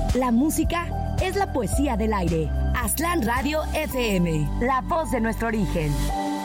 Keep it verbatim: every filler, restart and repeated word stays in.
La música es la poesía del aire. Aztlán Radio F M, la voz de nuestro origen.